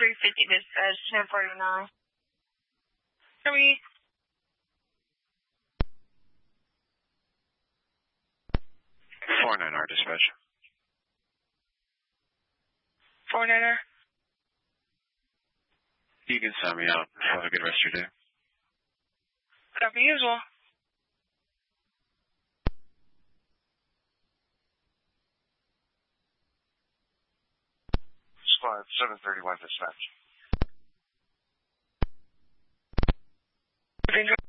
350 dispatch, 1049. Hurry. 49R dispatch. 49er. You can sign me out. Have a good rest of your day. Copy you as well. Squad 731 dispatch.